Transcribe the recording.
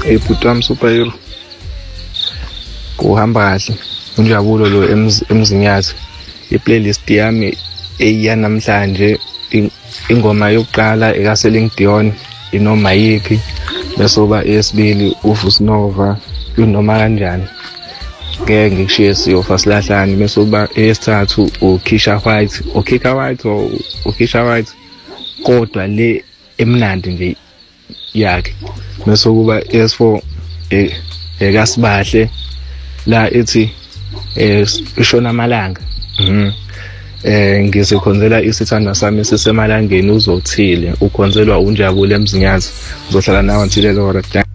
Bhuti wami superhero. Kuhamba kahle. Unjabulo lo emzinyathi. I-playlist yami eyanamhlanje ingoma yokuqala ekaSeling Dion inoma yiphi. Bese kuba eyesibili uVusnova unoma kanjani. Ngeke ngikushiye siyofa silahlane. Bese kuba eyesithathu uKisha White. uKisha White. Kodwa le emnandi nje yakhe. Bese kuba eyes4 kaSibahle la ethi ishona amalanga. Ngizikhonzela isithandwa sami sisemalangeni uzothile ukhonzelwa unjabulo emzinyathi uzohlala nawe until lelo hora.